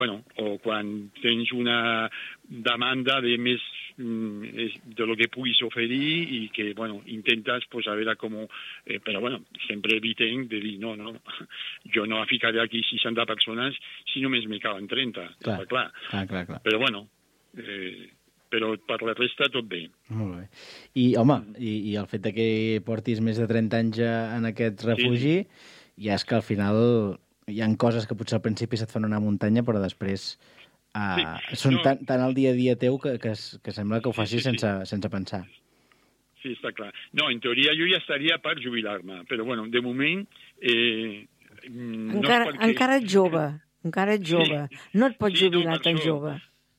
bueno, o quan tens una demanda de més de lo que puguis oferir i que, bueno, intentes, pues, a veure com... però, bueno, sempre evitem de dir, no, jo no ficaré aquí 60 persones si només me caben 30. Clar. Però, bueno, però per la resta tot bé. Molt bé. I, home, i el fet de que portis més de 30 anys en aquest refugi, ja és que al final hi ha coses que potser al principi se't fan una muntanya, però després són tan al dia a dia teu que sembla que ho facis sense pensar. Sí, està clar. No, en teoria jo ja estaria per jubilar-me, però, bueno, de moment... Encara ets jove, No et pots jubilar tan jove.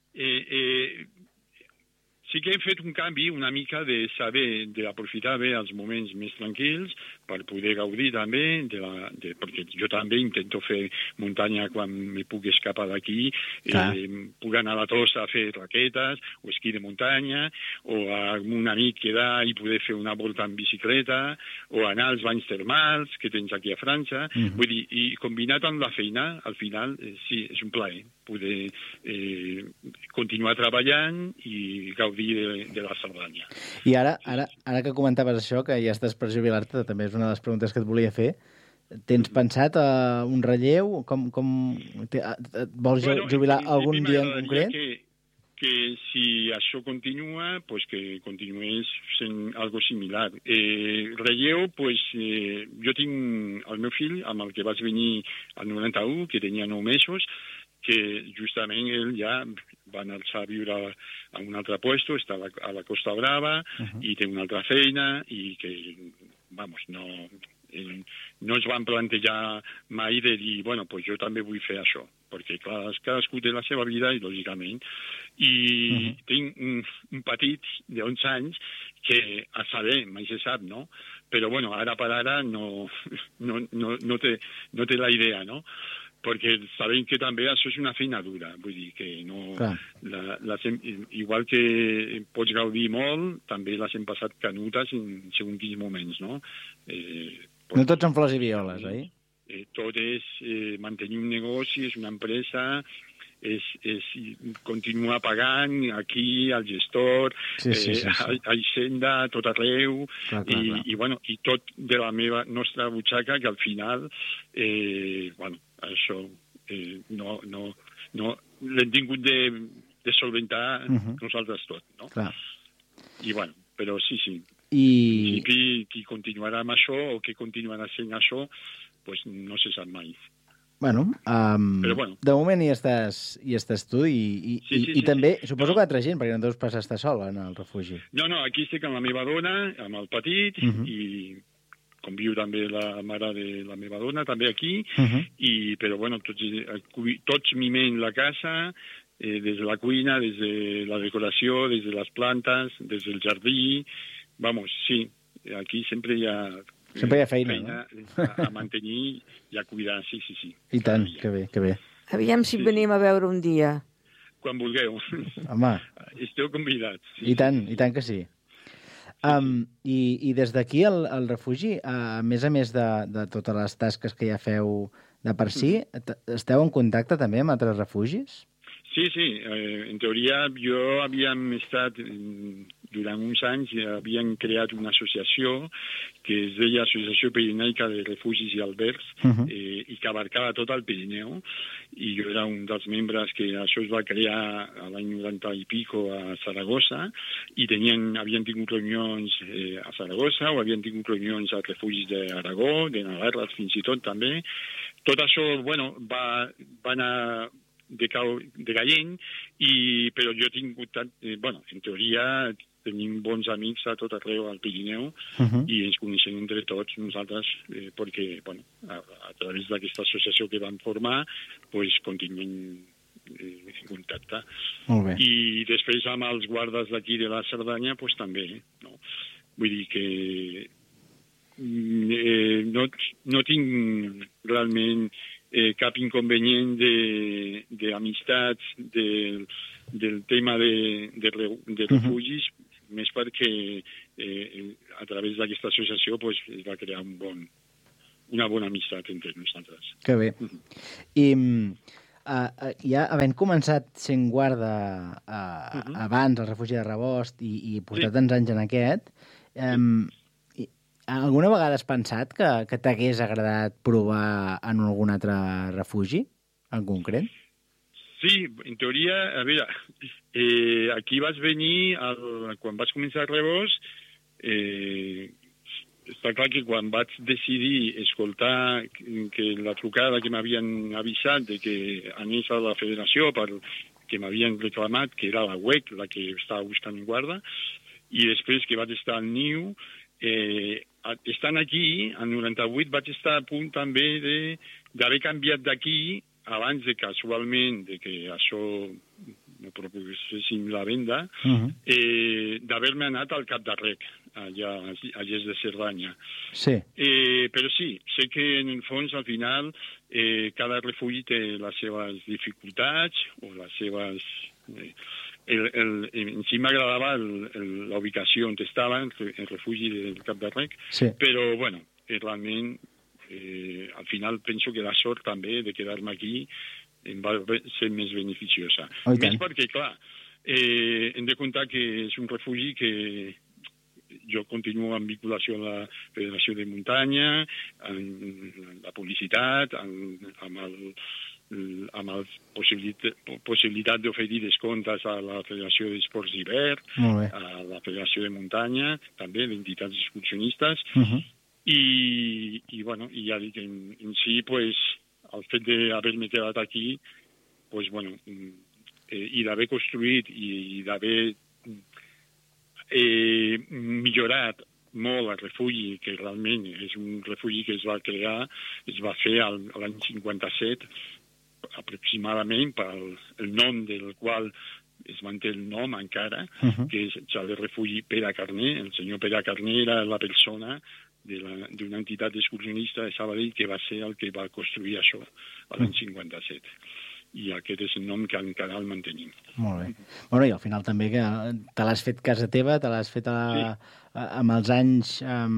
Sí que hem fet un canvi una mica de saber, d'aprofitar bé els moments més tranquils per poder gaudir també, perquè jo també intento fer muntanya quan me puc escapar d'aquí, puc anar a la Tossa a fer raquetes, o esquí de muntanya, o amb un amic quedar i poder fer una volta en bicicleta, o anar als banys termals que tens aquí a França. Vull dir, i combinat amb la feina, al final, sí, és un plaer poder continuar treballant i gaudir de la Cerdanya. I ara que comentaves això, que ja estàs per jubilar-te, també és una de les preguntes que et volia fer, tens pensat un relleu? Vols jubilar algun dia en concret? Que si això continua, pues que continués sent algo similar. Relleu, pues, jo tinc el meu fill, amb el que vaig venir al 91, que tenia 9 mesos, que justament ell ja va anar-se a viure a un altre puesto, està a la Costa Brava, i té una altra feina, i que, vamos, no es van plantejar mai de dir, bueno, pues jo també vull fer això, perquè, clar, cadascú té la seva vida, i lògicament, i tinc un petit de 11 anys que a saber, mai se sap, no? Però, bueno, ara per ara no té la idea, no? Perquè sabem que també això és una feina dura, vull dir que no... igual que pots gaudir molt, també les hem passat canutes en segons quins moments, no? No tots són flors i violes, oi? Tot és mantenir un negoci, és una empresa, és continuar pagant aquí, al gestor, a Hisenda, tot arreu, i tot de la nostra butxaca, que al final, bueno, això no l'hem tingut de solventar nosaltres tot, no? Clar. I, bueno, però sí. I... En principi, qui continuarà amb això o qui continuarà sent això, pues no se sap mai. Bueno, però, bueno, de moment hi estàs tu i també, suposo que altra gent, perquè no deus passar a estar sola en el refugi. No, aquí estic amb la meva dona, amb el petit, i conviu també la mare de la meva dona, també aquí, però, bueno, tots mimem la casa, des de la cuina, des de la decoració, des de les plantes, des del jardí. Vamos, sí, aquí sempre hi ha... Sempre hi ha feina, no? A mantenir i a cuidar, sí. I tant, que bé. Aviam si venim a veure un dia. Quan vulgueu. Home. Esteu convidats. I tant que sí. I des d'aquí, al refugi, a més de totes les tasques que ja feu de per si, esteu en contacte també amb altres refugis? Sí, en teoria jo havíem estat, durant uns anys, havíem creat una associació que es deia Associació Pirinaica de Refugis i Albergs, i que abarcava tot el Pirineu, i jo era un dels membres que això es va crear l'any 90 i pico a Saragossa, i havien tingut reunions a Saragossa, o havien tingut reunions als refugis d'Aragó, de Navarra, fins i tot també. Tot això, bueno, va anar decaient, però jo he tingut en teoria tenim bons amics a tot arreu al Pirineu, i ens coneixem entre tots nosaltres, perquè, bueno, a través d'aquesta associació que vam formar, pues continuem en contacte. Molt bé. I després amb els guardes d'aquí de la Cerdanya, pues també, no? Vull dir que no tinc realment cap inconvenient d'amistats del tema de refugis, més perquè a través d'aquesta associació es va crear una bona amistat entre nosaltres. Que bé. I ja havent començat sent guarda abans al refugi de Rebost i portar tants anys en aquest, alguna vegada has pensat que t'hagués agradat provar en algun altre refugi, en concret? Sí, en teoria, a veure, aquí vaig venir, quan vaig començar a Rebost, està clar que quan vaig decidir escoltar que la trucada que m'havien avisat de que anés a la federació que m'havien reclamat, que era la UEC, la que estava buscant guarda, i després que vaig estar al NIU, estant aquí, al 98, vaig estar a punt també d'haver canviat d'aquí abans de casualment de que això no proposessin la venda, d'haver-me anat al Cap d'Arrec, allà a Lles de Cerdanya. Sí. Però sí, sé que en el fons, al final, cada refugi té les seves dificultats o les seves... en si m'agradava la ubicació on estava, el refugi del Cap d'Arrec, però, bueno, realment, al final penso que la sort també de quedar-me aquí em va ser més beneficiosa. Més perquè, clar, hem de comptar que és un refugi que jo continuo amb vinculació a la Federació de Muntanya, amb la publicitat, amb la possibilitat d'oferir descomptes a la Federació d'Esports d'Hivern, a la Federació de Muntanya, també d'entitats excursionistes, i bueno, i ja dic, en si, pues, el fet d'haver-me quedat aquí, pues, bueno, i d'haver construït i d'haver millorat molt el refugi, que realment és un refugi que es va crear, es va fer l'any 57, aproximadament, pel nom del qual es manté el nom encara, que és el refugi Pere Carner. El senyor Pere Carner era la persona d'una entitat excursionista de Sabadell que va ser el que va construir això l'any 57. I aquest és el nom que encara el mantenim. Molt bé. Bueno, i al final també que te l'has fet casa teva, te l'has fet amb els anys...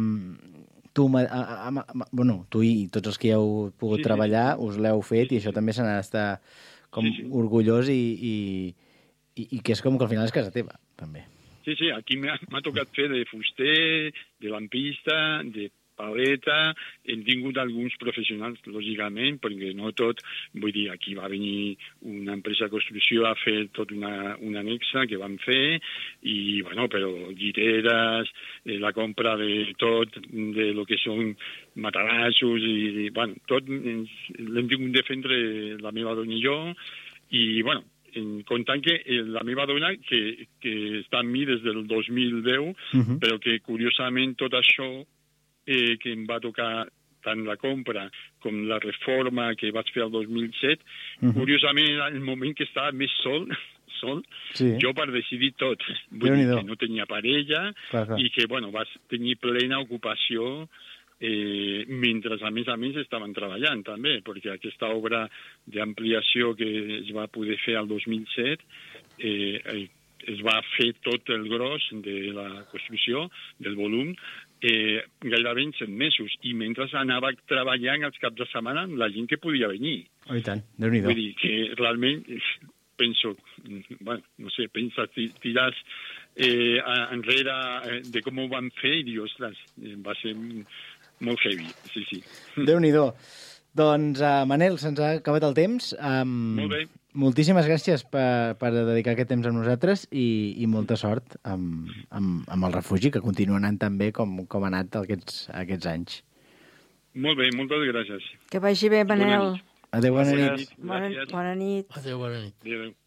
Tu i tots els que hi heu pogut treballar us l'heu fet i això també se n'ha d'estar com orgullós i que és com que al final és casa teva, també. Sí, aquí m'ha tocat fer de fuster, de lampista, de paleta. Hem tingut alguns professionals, lògicament, perquè no tot... Vull dir, aquí va venir una empresa de construcció a fer tot una anexa que vam fer, i, bueno, però lliteres, la compra de tot, de lo que són matalassos, i, bueno, tot l'hem tingut de fer la meva dona i jo, i, bueno, comptant que la meva dona, que està amb mi des del 2010, però que, curiosament, tot això que em va tocar tant la compra com la reforma que vaig fer el 2007, curiosament era el moment que estava més sol, jo per decidir tot. Vull dir que no tenia parella i que, bueno, vaig tenir plena ocupació mentre, a més, estaven treballant també, perquè aquesta obra d'ampliació que es va poder fer el 2007 es va fer tot el gros de la construcció, del volum, gairebé en 7 mesos, i mentre anava treballant els caps de setmana amb la gent que podia venir. Oh, i tant, Déu-n'hi-do. Vull dir que realment penso, bueno, no sé, tiràs enrere de com ho van fer i dius, ostres, va ser molt heavy, sí. Déu-n'hi-do. Doncs, Manel, se'ns ha acabat el temps. Molt bé. Moltíssimes gràcies per dedicar aquest temps amb nosaltres i molta sort amb el refugi, que continua anant tan bé com ha anat aquests anys. Molt bé, moltes gràcies. Que vagi bé, Manel. Adéu, bona nit. Bona nit. Adéu, bona nit. Adéu.